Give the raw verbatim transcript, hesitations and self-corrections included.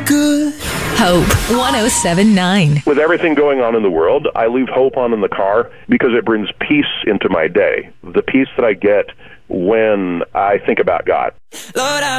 good. Hope one oh seven point nine. With everything going on in the world, I leave Hope on in the car because it brings peace into my day. The peace that I get when I think about God. Lord, I